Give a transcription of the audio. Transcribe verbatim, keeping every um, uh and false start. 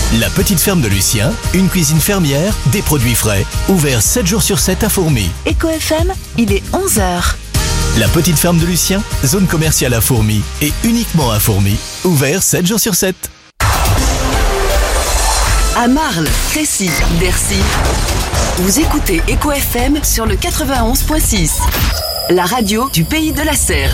La petite ferme de Lucien, une cuisine fermière, des produits frais, ouvert sept jours sur sept à Fourmies. Éco F M, il est onze heures. La petite ferme de Lucien, zone commerciale à Fourmies et uniquement à Fourmies, ouvert sept jours sur sept. À Marle, Crécy, Bercy, vous écoutez Éco F M sur le quatre-vingt-onze point six, la radio du Pays de la Serre.